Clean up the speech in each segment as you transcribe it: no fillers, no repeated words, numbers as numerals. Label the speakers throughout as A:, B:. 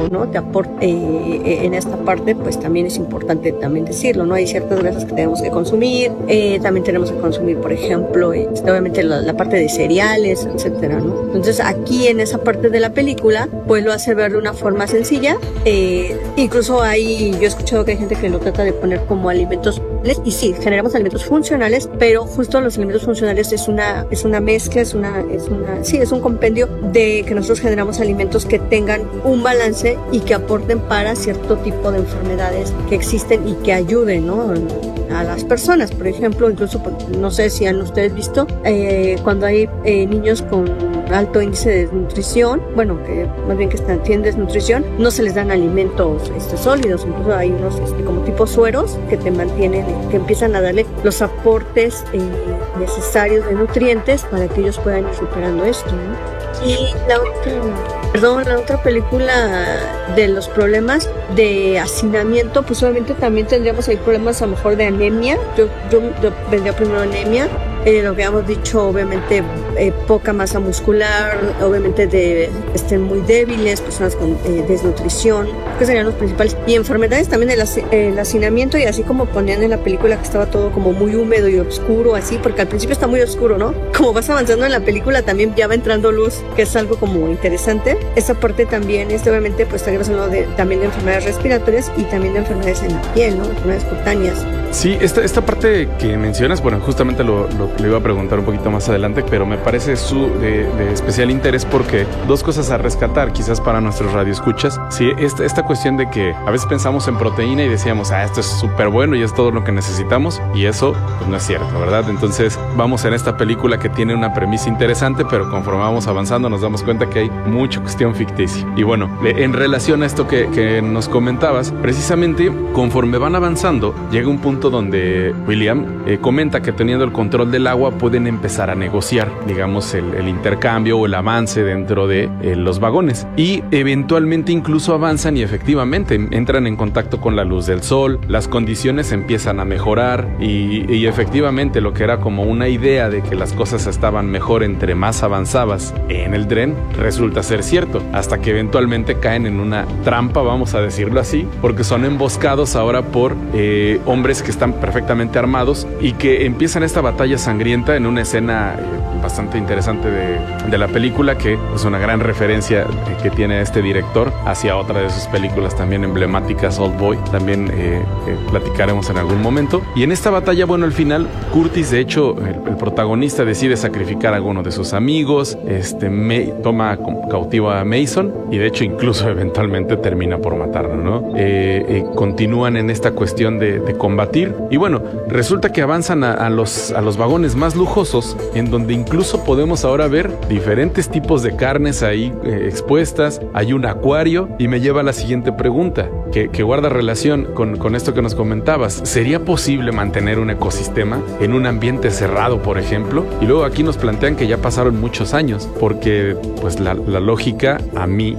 A: grasero, ¿no? Te aporta, en esta parte, pues también es importante también decirlo, ¿no? Hay ciertas grasas que tenemos que consumir, también tenemos que consumir, por ejemplo, obviamente la parte de cereales, etcétera, ¿no? Entonces aquí en esa parte de la película, pues lo hace ver de una forma sencilla. Incluso yo he escuchado que hay gente que lo trata de poner como alimentos, y sí, generamos alimentos funcionales, pero justo los alimentos funcionales es una mezcla, es un compendio de que nosotros generamos alimentos que tengan un balance y que aporten para cierto tipo de enfermedades que existen y que ayuden, ¿no?, a las personas. Por ejemplo, incluso, no sé si han ustedes visto, cuando hay niños con alto índice de desnutrición, bueno, que más bien que tienen desnutrición, no se les dan alimentos sólidos, incluso hay unos como tipo sueros que te mantienen, que empiezan a darle los aportes necesarios de nutrientes para que ellos puedan ir superando esto, ¿no? Y la otra película de los problemas de hacinamiento, pues obviamente también tendríamos ahí problemas a lo mejor de anemia. Yo vendría primero anemia. Lo que habíamos dicho, obviamente poca masa muscular, obviamente estén muy débiles, personas con desnutrición, que serían los principales. Y enfermedades también, el hacinamiento, y así como ponían en la película que estaba todo como muy húmedo y oscuro, así, porque al principio está muy oscuro, ¿no? Como vas avanzando en la película también ya va entrando luz, que es algo como interesante. Esa parte también obviamente pues estaríamos hablando también de enfermedades respiratorias y también de enfermedades en la piel, ¿no? Enfermedades cutáneas.
B: Sí, esta parte que mencionas, bueno, justamente lo iba a preguntar un poquito más adelante, pero me parece de especial interés porque dos cosas a rescatar quizás para nuestros radioescuchas. Sí, esta cuestión de que a veces pensamos en proteína y decíamos, esto es súper bueno y es todo lo que necesitamos, y eso pues no es cierto, ¿verdad? Entonces vamos en esta película que tiene una premisa interesante, pero conforme vamos avanzando nos damos cuenta que hay mucha cuestión ficticia. Y bueno, en relación a esto que nos comentabas, precisamente conforme van avanzando, llega un punto donde William comenta que teniendo el control del agua pueden empezar a negociar, digamos, el intercambio o el avance dentro de los vagones, y eventualmente incluso avanzan y efectivamente entran en contacto con la luz del sol, las condiciones empiezan a mejorar y efectivamente lo que era como una idea de que las cosas estaban mejor entre más avanzabas en el tren resulta ser cierto, hasta que eventualmente caen en una trampa, vamos a decirlo así, porque son emboscados ahora por hombres que están perfectamente armados y que empiezan esta batalla sangrienta en una escena bastante interesante de la película, que es una gran referencia que tiene este director hacia otra de sus películas también emblemáticas, Old Boy, también platicaremos en algún momento. Y en esta batalla, bueno, al final Curtis, de hecho, el protagonista decide sacrificar a alguno de sus amigos, toma cautivo a Mason y de hecho incluso eventualmente termina por matarlo, ¿no? Continúan en esta cuestión de combatir y bueno, resulta que avanzan a los vagones más lujosos, en donde incluso podemos ahora ver diferentes tipos de carnes ahí expuestas, hay un acuario y me lleva a la siguiente pregunta que guarda relación con esto que nos comentabas. ¿Sería posible mantener un ecosistema en un ambiente cerrado, por ejemplo? Y luego aquí nos plantean que ya pasaron muchos años, porque pues la lógica a mí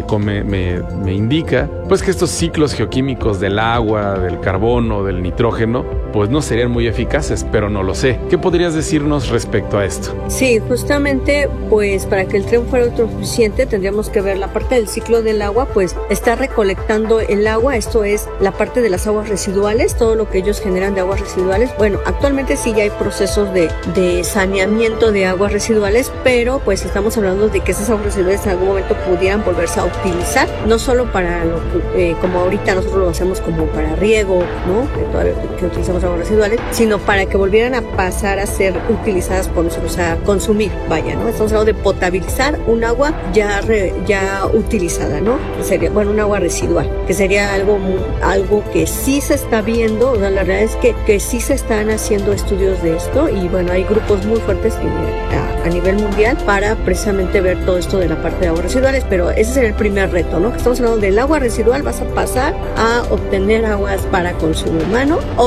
B: me indica pues que estos ciclos geoquímicos del agua, del carbono, del nitrógeno, pues no serían muy eficaces, pero no lo sé. ¿Qué podrías decirnos respecto a esto?
A: Sí, justamente pues para que el tren fuera autosuficiente tendríamos que ver la parte del ciclo del agua, pues está recolectando el agua, esto es la parte de las aguas residuales, todo lo que ellos generan de aguas residuales. Bueno, actualmente sí ya hay procesos de saneamiento de aguas residuales, pero pues estamos hablando de que esas aguas residuales en algún momento pudieran volverse a utilizar, no solo para como ahorita nosotros lo hacemos como para riego, ¿no? Que utilizamos aguas residuales, sino para que volvieran a pasar a ser utilizadas por nosotros, a consumir, vaya, ¿no? Estamos hablando de potabilizar un agua ya utilizada, ¿no? Que sería, bueno, un agua residual, que sería algo que sí se está viendo, o sea, la realidad es que sí se están haciendo estudios de esto y bueno, hay grupos muy fuertes a nivel mundial para precisamente ver todo esto de la parte de aguas residuales, pero ese sería el primer reto, ¿no? Que estamos hablando del agua residual, vas a pasar a obtener aguas para consumo humano, obviamente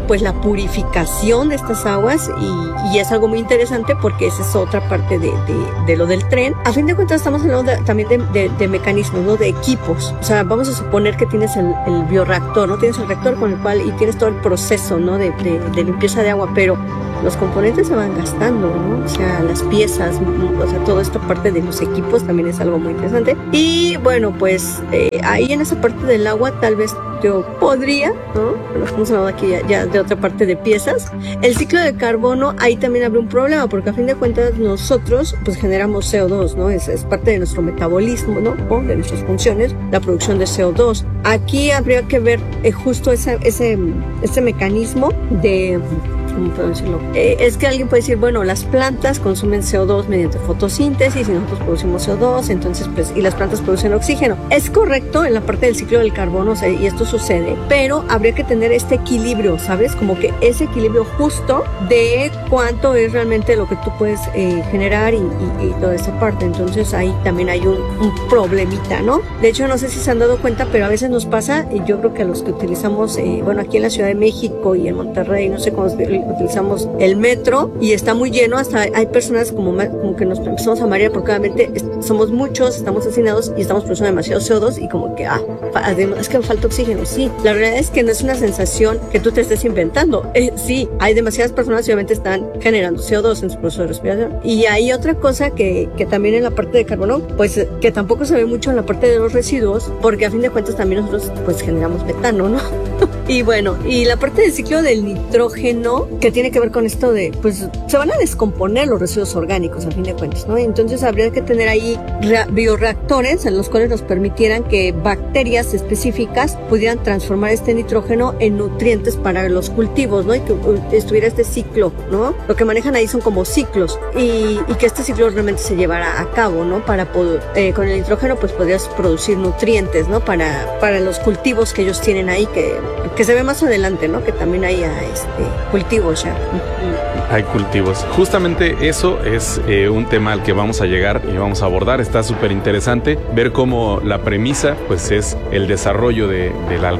A: pues la purificación de estas aguas y es algo muy interesante porque esa es otra parte de lo del tren. A fin de cuentas estamos hablando también de mecanismos, ¿no? De equipos. O sea, vamos a suponer que tienes el bioreactor, ¿no? Tienes el reactor con el cual y tienes todo el proceso, ¿no? De limpieza de agua, pero los componentes se van gastando, ¿no? O sea, las piezas, o sea, toda esta parte de los equipos también es algo muy interesante. Y bueno, pues ahí en esa parte del agua tal vez yo podría, ¿no? Pero estamos hablando aquí ya de otra parte de piezas. El ciclo de carbono, ahí también habría un problema, porque a fin de cuentas nosotros pues generamos CO2, ¿no? Es parte de nuestro metabolismo, ¿no? O de nuestras funciones, la producción de CO2. Aquí habría que ver justo ese mecanismo de... ¿cómo puedo decirlo? Es que alguien puede decir, bueno, las plantas consumen CO2 mediante fotosíntesis y nosotros producimos CO2, entonces pues, y las plantas producen oxígeno. Es correcto en la parte del ciclo del carbono, o sea, y esto sucede, pero habría que tener este equilibrio, ¿sabes? Como que ese equilibrio justo de cuánto es realmente lo que tú puedes generar y toda esa parte. Entonces ahí también hay un problemita, ¿no? De hecho, no sé si se han dado cuenta, pero a veces nos pasa, y yo creo que a los que utilizamos, bueno, aquí en la Ciudad de México y en Monterrey, no sé cómo utilizamos el metro y está muy lleno, hasta hay personas como que nos empezamos a marear porque obviamente somos muchos, estamos hacinados y estamos produciendo demasiado CO2 y como que, es que me falta oxígeno. Sí, la realidad es que no es una sensación que tú te estés inventando. Sí, hay demasiadas personas y obviamente están generando CO2 en su proceso de respiración. Y hay otra cosa que también en la parte de carbono, pues que tampoco se ve mucho en la parte de los residuos, porque a fin de cuentas también nosotros pues generamos metano, ¿no? Y bueno, y la parte del ciclo del nitrógeno, que tiene que ver con esto de, pues, se van a descomponer los residuos orgánicos, a fin de cuentas, ¿no? Entonces habría que tener ahí bioreactores en los cuales nos permitieran que bacterias específicas pudieran transformar este nitrógeno en nutrientes para los cultivos, ¿no? Y que estuviera este ciclo, ¿no? Lo que manejan ahí son como ciclos y que este ciclo realmente se llevara a cabo, ¿no? Para poder, con el nitrógeno, pues, podrías producir nutrientes, ¿no? Para los cultivos que ellos tienen ahí, que se ve más adelante, ¿no? Que también hay cultivos ya.
B: Hay cultivos. Justamente eso es un tema al que vamos a llegar y vamos a abordar. Está súper interesante ver cómo la premisa pues es el desarrollo del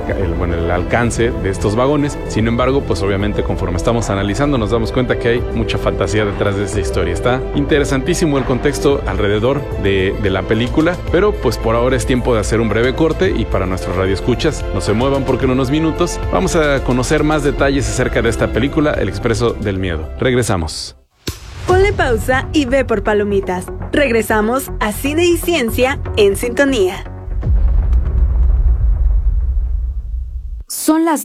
B: alcance de estos vagones. Sin embargo, pues obviamente conforme estamos analizando nos damos cuenta que hay mucha fantasía detrás de esta historia. Está interesantísimo el contexto alrededor de la película, pero pues por ahora es tiempo de hacer un breve corte y para nuestros radioescuchas no se muevan porque en unos minutos vamos a conocer más detalles acerca de esta película, El Expreso del Miedo. Regresamos.
C: Ponle pausa y ve por palomitas. Regresamos a Cine y Ciencia en Sintonía.
D: Son las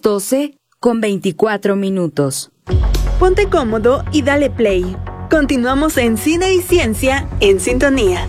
D: 12:24.
C: Ponte cómodo y dale play. Continuamos en Cine y Ciencia en Sintonía.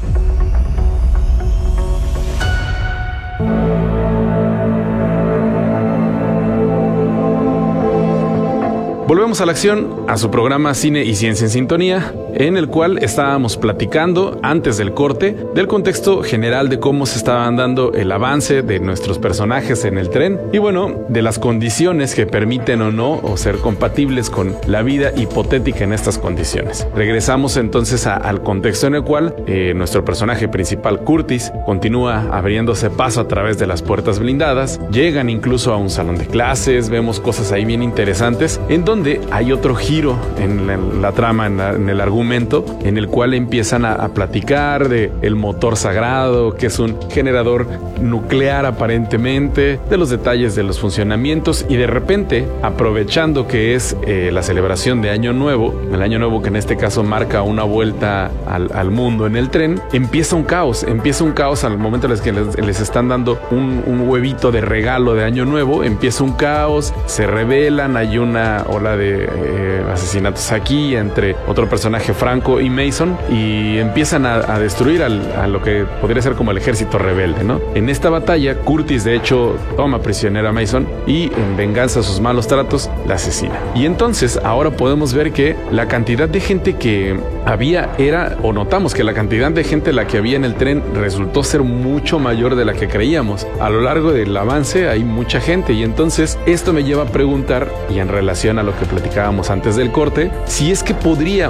B: Volvemos a la acción, a su programa Cine y Ciencia en Sintonía, en el cual estábamos platicando antes del corte del contexto general de cómo se estaban dando el avance de nuestros personajes en el tren y bueno, de las condiciones que permiten o no o ser compatibles con la vida hipotética en estas condiciones. Regresamos entonces al contexto en el cual nuestro personaje principal, Curtis, continúa abriéndose paso a través de las puertas blindadas, llegan incluso a un salón de clases, vemos cosas ahí bien interesantes, en donde hay otro giro en la trama, en el argumento, en el cual empiezan a platicar de el motor sagrado, que es un generador nuclear aparentemente, de los detalles de los funcionamientos y de repente, aprovechando que es la celebración de Año Nuevo, el Año Nuevo que en este caso marca una vuelta al mundo en el tren, empieza un caos al momento en el que les están dando un huevito de regalo de Año Nuevo, empieza un caos, se rebelan, hay una ola de asesinatos aquí entre otro personaje, Franco, y Mason, y empiezan a destruir a lo que podría ser como el ejército rebelde, ¿no? En esta batalla, Curtis de hecho toma prisionera a Mason y en venganza a sus malos tratos la asesina. Y entonces ahora podemos ver que la cantidad de gente que notamos que la cantidad de gente la que había en el tren resultó ser mucho mayor de la que creíamos. A lo largo del avance hay mucha gente y entonces esto me lleva a preguntar, y en relación a lo que platicábamos antes del corte, si es que podría o tendría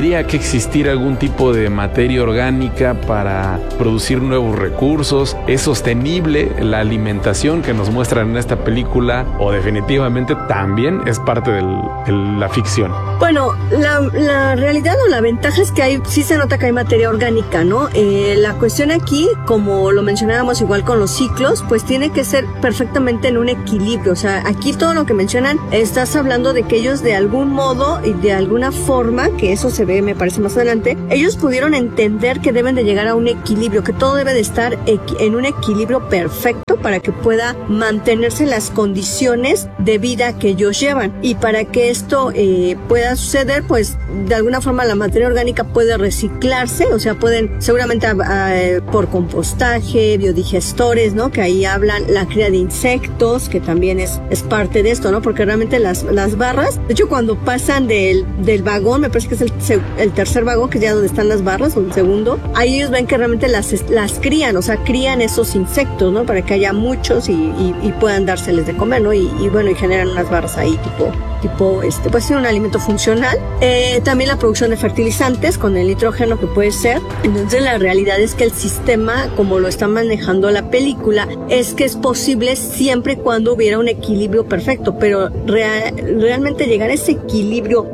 B: ¿Tendría que existir algún tipo de materia orgánica para producir nuevos recursos? ¿Es sostenible la alimentación que nos muestran en esta película? ¿O definitivamente también es parte de la ficción?
A: Bueno, la realidad o la ventaja es que sí se nota que hay materia orgánica, ¿no? La cuestión aquí, como lo mencionábamos igual con los ciclos, pues tiene que ser perfectamente en un equilibrio. O sea, aquí todo lo que mencionan, estás hablando de que ellos de algún modo y de alguna forma, que eso se ve, me parece más adelante, ellos pudieron entender que deben de llegar a un equilibrio, que todo debe de estar en un equilibrio perfecto para que pueda mantenerse las condiciones de vida que ellos llevan. Y para que esto pueda suceder, pues de alguna forma la materia orgánica puede reciclarse, o sea, pueden seguramente por compostaje, biodigestores, ¿no? Que ahí hablan la cría de insectos, que también es parte de esto, ¿no? Porque realmente las barras, de hecho cuando pasan del vagón, me parece que es el tercer vagón, que es ya donde están las barras, o el segundo, ahí ellos ven que realmente las crían, o sea, crían esos insectos, ¿no? Para que haya muchos y puedan dárseles de comer, ¿no? Y bueno, y generan unas barras ahí tipo puede ser un alimento funcional. También la producción de fertilizantes con el nitrógeno, que puede ser. Entonces la realidad es que el sistema, como lo está manejando la película, es que es posible siempre y cuando hubiera un equilibrio perfecto, pero realmente llegar a ese equilibrio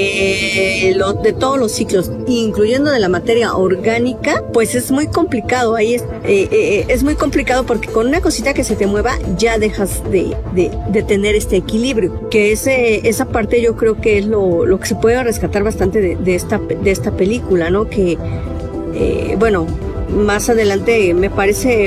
A: de todos los ciclos, incluyendo de la materia orgánica, pues es muy complicado. Ahí es muy complicado, porque con una cosita que se te mueva ya dejas de tener este equilibrio, que esa parte yo creo que es lo que se puede rescatar bastante de esta película, ¿no? Que bueno, más adelante me parece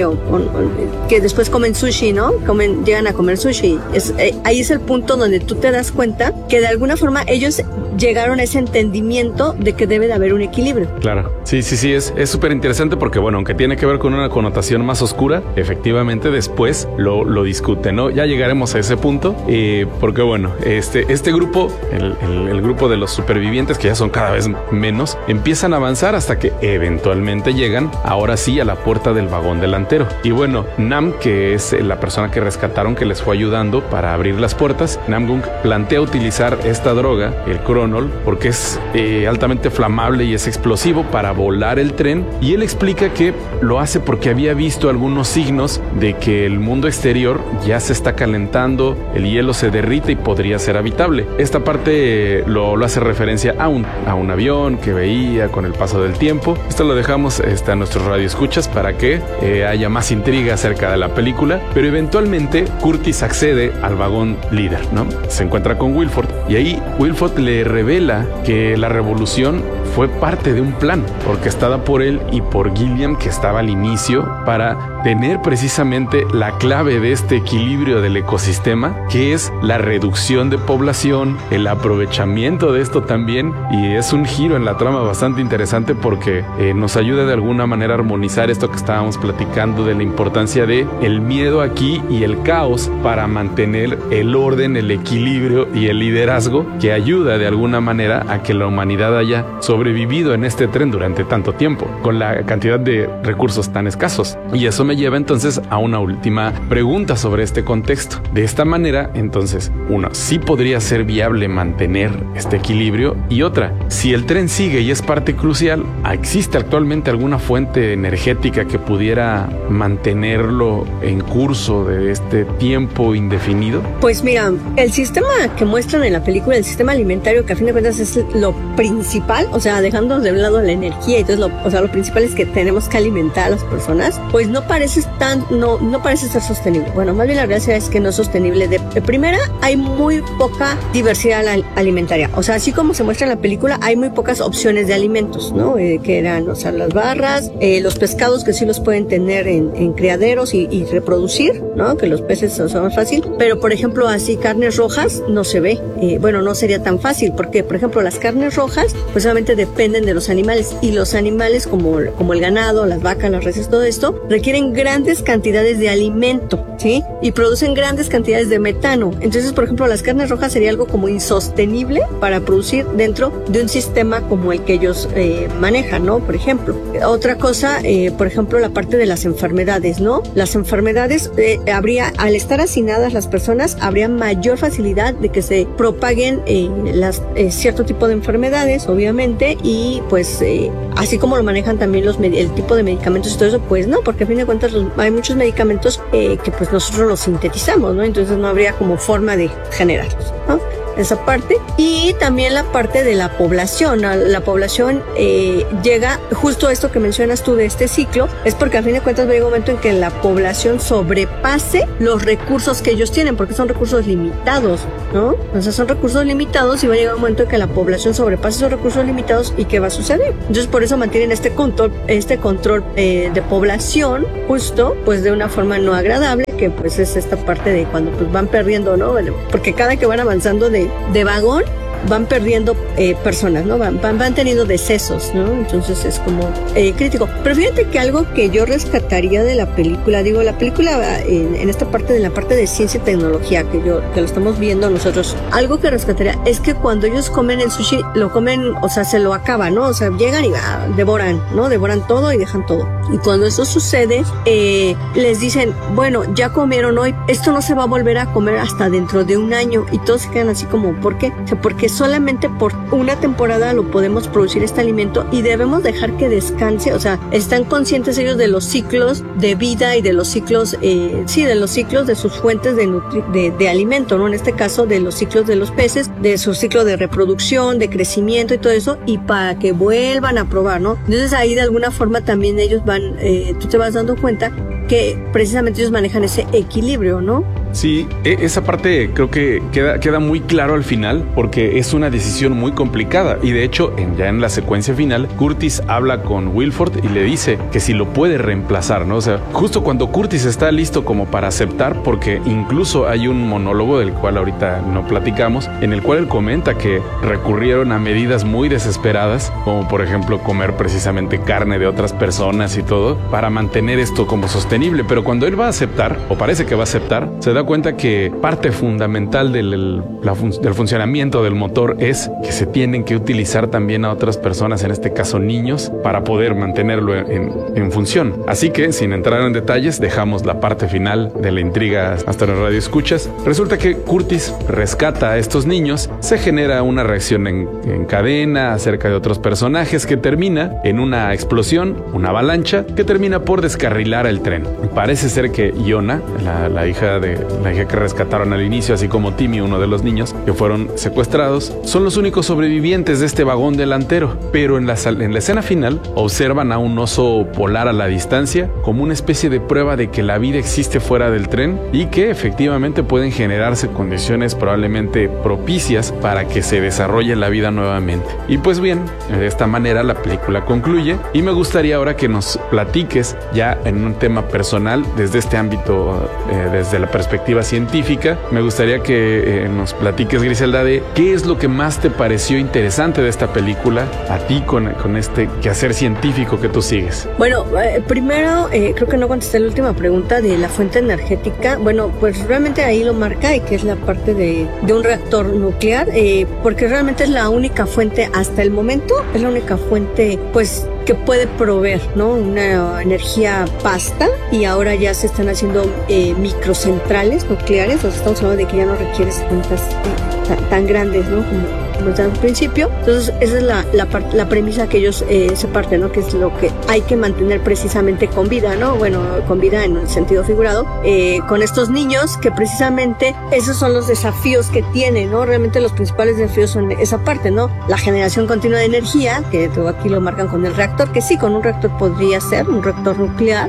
A: que después comen sushi, ¿no? Llegan a comer sushi. Ahí es el punto donde tú te das cuenta que de alguna forma ellos llegaron a ese entendimiento de que debe de haber un equilibrio.
B: Claro, sí, es súper interesante porque, bueno, aunque tiene que ver con una connotación más oscura, efectivamente después lo discuten, ¿no? Ya llegaremos a ese punto, porque, bueno, este grupo, el grupo de los supervivientes, que ya son cada vez menos, empiezan a avanzar hasta que eventualmente llegan, ahora sí, a la puerta del vagón delantero. Y bueno, Nam, que es la persona que rescataron, que les fue ayudando para abrir las puertas, Namgung plantea utilizar esta droga, el Cronol, porque es altamente flamable y es explosivo, para volar el tren. Y él explica que lo hace porque había visto algunos signos de que el mundo exterior ya se está calentando, el hielo se derrite y podría ser habitable. Esta parte lo hace referencia a un avión que veía con el paso del tiempo. Esto lo dejamos a nuestros radioescuchas para que haya más intriga acerca de la película, pero eventualmente Curtis accede al vagón líder, ¿no? Se encuentra con Wilford y ahí Wilford le revela que la revolución fue parte de un plan orquestada por él y por Gilliam, que estaba al inicio, para tener precisamente la clave de este equilibrio del ecosistema, que es la reducción de población, el aprovechamiento de esto también. Y es un giro en la trama bastante interesante porque nos ayuda de alguna manera a armonizar esto que estábamos platicando de la importancia de el miedo aquí y el caos para mantener el orden, el equilibrio y el liderazgo, que ayuda de alguna manera a que la humanidad haya sobrevivido en este tren durante tanto tiempo, con la cantidad de recursos tan escasos. Y eso me lleva entonces a una última pregunta sobre este contexto. De esta manera, entonces, uno, sí podría ser viable mantener este equilibrio, y otra, si el tren sigue y es parte crucial, ¿existe actualmente alguna fuente energética que pudiera mantenerlo en curso de este tiempo indefinido?
A: Pues mira, el sistema que muestran en la película, el sistema alimentario, que a fin de cuentas es lo principal, o sea, dejando de lado la energía y todo, lo principal es que tenemos que alimentar a las personas, pues no parece ser sostenible. Bueno, más bien la realidad es que no es sostenible. De primera, hay muy poca diversidad alimentaria. O sea, así como se muestra en la película, hay muy pocas opciones de alimentos, ¿no? Que eran, o sea, las barras, los pescados, que sí los pueden tener en criaderos y reproducir, ¿no? Que los peces son más fácil. Pero, por ejemplo, así carnes rojas no se ve. Bueno, no sería tan fácil porque, por ejemplo, las carnes rojas, pues solamente dependen de los animales, y los animales como el ganado, las vacas, las reses, todo esto, requieren grandes cantidades de alimento, ¿sí? Y producen grandes cantidades de metano. Entonces, por ejemplo, las carnes rojas sería algo como insostenible para producir dentro de un sistema como el que ellos manejan, ¿no? Por ejemplo. Otra cosa, por ejemplo, la parte de las enfermedades, ¿no? Las enfermedades, al estar hacinadas las personas, habría mayor facilidad de que se propaguen cierto tipo de enfermedades, obviamente, exactamente, y pues así como lo manejan también el tipo de medicamentos y todo eso, pues no, porque a fin de cuentas hay muchos medicamentos que pues nosotros los sintetizamos, ¿no? Entonces no habría como forma de generarlos, ¿no? Esa parte. Y también la parte de la población. La población llega, justo esto que mencionas tú de este ciclo, es porque a fin de cuentas va a llegar un momento en que la población sobrepase los recursos que ellos tienen, porque son recursos limitados, ¿no? O sea, son recursos limitados y va a llegar un momento en que la población sobrepase esos recursos limitados. ¿Y qué va a suceder? Entonces por eso mantienen este control de población, justo, pues de una forma no agradable, que pues es esta parte de cuando pues van perdiendo, ¿no? Bueno, porque cada que van avanzando de vagón, van perdiendo personas, ¿no? Van teniendo decesos, ¿no? Entonces es como crítico. Pero fíjate que algo que yo rescataría de la película, digo, la película en esta parte, de la parte de ciencia y tecnología que lo estamos viendo nosotros, algo que rescataría es que cuando ellos comen el sushi, lo comen, o sea, se lo acaban, ¿no? O sea, llegan y devoran, ¿no? Devoran todo y dejan todo. Y cuando eso sucede, les dicen, bueno, ya comieron hoy, esto no se va a volver a comer hasta dentro de un año, y todos se quedan así como, ¿por qué? O sea, porque solamente por una temporada lo podemos producir este alimento y debemos dejar que descanse. O sea, están conscientes ellos de los ciclos de vida y de los ciclos, de los ciclos de sus fuentes de alimento, ¿no? En este caso, de los ciclos de los peces, de su ciclo de reproducción, de crecimiento y todo eso, y para que vuelvan a probar, ¿no? Entonces ahí de alguna forma también ellos van, tú te vas dando cuenta que precisamente ellos manejan ese equilibrio, ¿no?
B: Sí, esa parte creo que queda muy claro al final, porque es una decisión muy complicada, y de hecho ya en la secuencia final Curtis habla con Wilford y le dice que si lo puede reemplazar, ¿no? O sea, justo cuando Curtis está listo como para aceptar, porque incluso hay un monólogo del cual ahorita no platicamos, en el cual él comenta que recurrieron a medidas muy desesperadas, como por ejemplo comer precisamente carne de otras personas y todo, para mantener esto como sostenible. Pero cuando él va a aceptar, o parece que va a aceptar, se da cuenta que parte fundamental del funcionamiento del motor es que se tienen que utilizar también a otras personas, en este caso niños, para poder mantenerlo en función. Así que, sin entrar en detalles, dejamos la parte final de la intriga hasta las radioescuchas. Resulta que Curtis rescata a estos niños, se genera una reacción en cadena acerca de otros personajes que termina en una explosión, una avalancha que termina por descarrilar el tren. Parece ser que Iona, la hija que rescataron al inicio, así como Timmy, uno de los niños que fueron secuestrados, son los únicos sobrevivientes de este vagón delantero. Pero en la escena final observan a un oso polar a la distancia como una especie de prueba de que la vida existe fuera del tren y que efectivamente pueden generarse condiciones probablemente propicias para que se desarrolle la vida nuevamente. Y pues bien, de esta manera la película concluye, y me gustaría ahora que nos platiques ya en un tema personal, desde este ámbito, desde la perspectiva científica. Me gustaría que nos platiques, Griselda, de qué es lo que más te pareció interesante de esta película a ti con este quehacer científico que tú sigues.
A: Bueno, primero creo que no contesté la última pregunta de la fuente energética. Bueno, pues realmente ahí lo marca, y que es la parte de un reactor nuclear, porque realmente es la única fuente hasta el momento, es la única fuente pues que puede proveer, ¿no? Una energía vasta, y ahora ya se están haciendo microcentrales nucleares. O sea, estamos hablando de que ya no requieres plantas tan grandes, ¿no? Como está al principio. Entonces esa es la premisa que ellos se parten, ¿no? Que es lo que hay que mantener precisamente con vida, ¿no? Bueno, con vida en un sentido figurado, con estos niños, que precisamente esos son los desafíos que tienen, ¿no? Realmente los principales desafíos son esa parte, ¿no? La generación continua de energía, que aquí lo marcan con el reactor, que sí, con un reactor podría ser un reactor nuclear.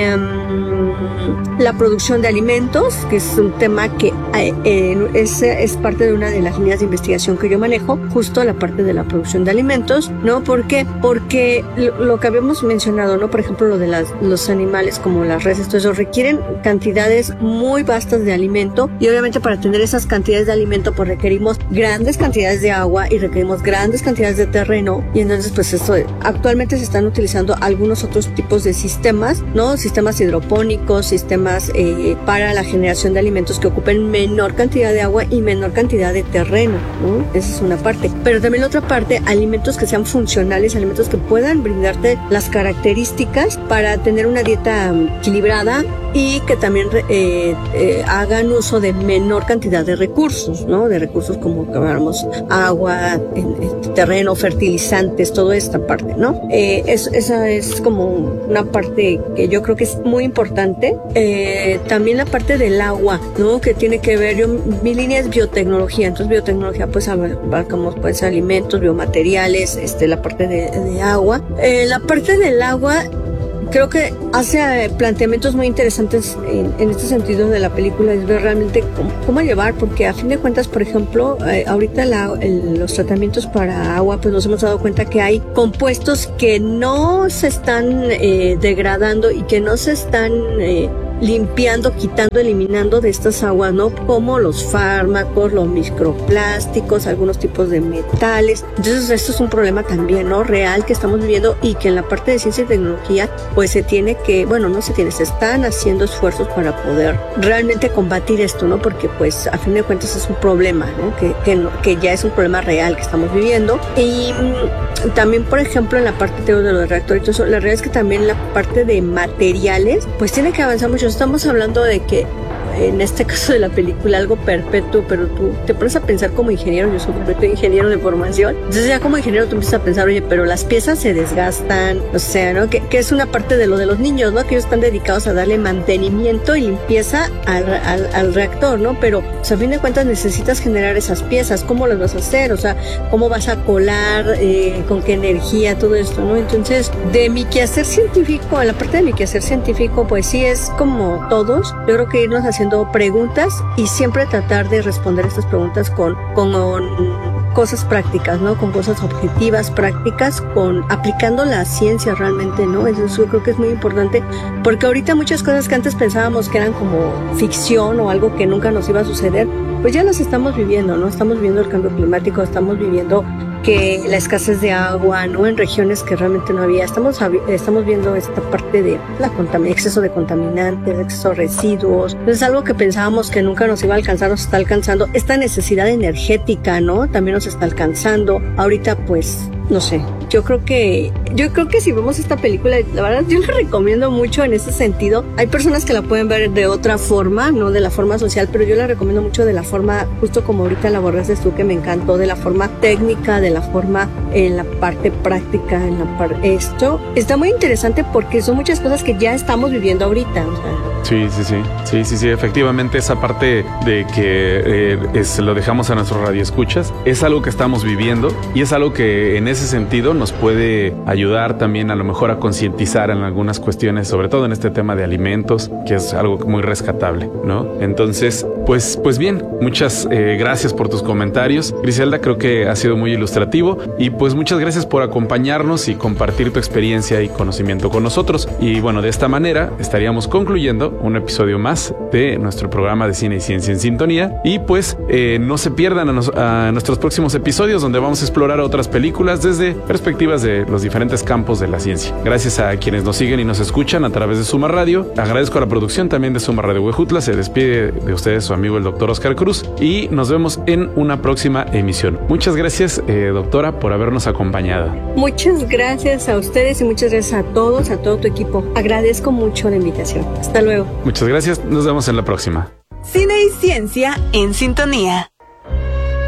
A: La producción de alimentos, que es un tema que es parte de una de las líneas de investigación que yo manejo, justo la parte de la producción de alimentos, ¿no? ¿Por qué? Porque lo que habíamos mencionado, ¿no? Por ejemplo, lo de los animales como las reses, todo eso, requieren cantidades muy vastas de alimento, y obviamente para tener esas cantidades de alimento pues requerimos grandes cantidades de agua y requerimos grandes cantidades de terreno, y entonces pues esto actualmente se están utilizando algunos otros tipos de sistemas, ¿no? Sistemas hidropónicos, sistemas para la generación de alimentos que ocupen menor cantidad de agua y menor cantidad de terreno, ¿no? Esa es una parte. Pero también la otra parte, alimentos que sean funcionales, alimentos que puedan brindarte las características para tener una dieta equilibrada y que también hagan uso de menor cantidad de recursos, ¿no? De recursos como que hablamos agua, terreno, fertilizantes, toda esta parte, ¿no? Esa es como una parte que yo creo que es muy importante. También la parte del agua, ¿no? Que tiene que ver, mi línea es biotecnología, entonces biotecnología pues abarcamos pues alimentos, biomateriales, la parte de agua. La parte del agua creo que hace planteamientos muy interesantes en este sentido de la película, es ver realmente cómo llevar, porque a fin de cuentas, por ejemplo, ahorita los tratamientos para agua, pues nos hemos dado cuenta que hay compuestos que no se están degradando y que no se están limpiando, quitando, eliminando de estas aguas, ¿no? Como los fármacos, los microplásticos, algunos tipos de metales. Entonces esto es un problema también, ¿no? Real que estamos viviendo y que en la parte de ciencia y tecnología pues se están haciendo esfuerzos para poder realmente combatir esto, ¿no? Porque pues a fin de cuentas es un problema, ¿no? Que ya es un problema real que estamos viviendo. Y también, por ejemplo, en la parte de los reactores, la realidad es que también la parte de materiales pues tiene que avanzar mucho. Estamos hablando de que en este caso de la película algo perpetuo, pero tú te pones a pensar como ingeniero, yo soy ingeniero de formación, entonces ya como ingeniero tú empiezas a pensar, oye, pero las piezas se desgastan, o sea, ¿no? Que es una parte de lo de los niños, ¿no? Que ellos están dedicados a darle mantenimiento y limpieza al reactor, ¿no? Pero, o sea, a fin de cuentas necesitas generar esas piezas, ¿cómo las vas a hacer? O sea, ¿cómo vas a colar? ¿Con qué energía? Todo esto, ¿no? Entonces, de mi quehacer científico, en la parte de mi quehacer científico, pues sí es como todos, yo creo que irnos haciendo preguntas y siempre tratar de responder estas preguntas con cosas prácticas, ¿no? Con cosas objetivas, prácticas, aplicando la ciencia realmente, ¿no? Eso yo creo que es muy importante, porque ahorita muchas cosas que antes pensábamos que eran como ficción o algo que nunca nos iba a suceder, pues ya las estamos viviendo, ¿no? Estamos viviendo el cambio climático, estamos viviendo que la escasez de agua, ¿no? En regiones que realmente no había. Estamos viendo esta parte de exceso de contaminantes, exceso de residuos. Es algo que pensábamos que nunca nos iba a alcanzar, nos está alcanzando. Esta necesidad energética, ¿no? También nos está alcanzando. Ahorita, pues, no sé. Yo creo que si vemos esta película, la verdad, yo la recomiendo mucho en ese sentido. Hay personas que la pueden ver de otra forma, no de la forma social, pero yo la recomiendo mucho de la forma, justo como ahorita la abordaste tú, que me encantó, de la forma técnica, de la forma en la parte práctica, esto está muy interesante porque son muchas cosas que ya estamos viviendo ahorita, o sea.
B: Sí, efectivamente esa parte de que lo dejamos a nuestros radioescuchas es algo que estamos viviendo y es algo que en ese sentido nos puede ayudar también a lo mejor a concientizar en algunas cuestiones, sobre todo en este tema de alimentos, que es algo muy rescatable, ¿no? Entonces, pues bien, muchas gracias por tus comentarios, Griselda, creo que ha sido muy ilustrativo y pues muchas gracias por acompañarnos y compartir tu experiencia y conocimiento con nosotros. Y bueno, de esta manera estaríamos concluyendo un episodio más de nuestro programa de Cine y Ciencia en Sintonía y pues no se pierdan a nuestros próximos episodios donde vamos a explorar otras películas desde perspectivas de los diferentes campos de la ciencia. Gracias a quienes nos siguen y nos escuchan a través de Suma Radio. Agradezco a la producción también de Suma Radio Huejutla. Se despide de ustedes su amigo el doctor Oscar Cruz y nos vemos en una próxima emisión. Muchas gracias, doctora, por habernos acompañado.
A: Muchas gracias a ustedes y muchas gracias a todos, a todo tu equipo. Agradezco mucho la invitación. Hasta luego.
B: Muchas gracias. Nos vemos en la próxima.
C: Cine y Ciencia en Sintonía.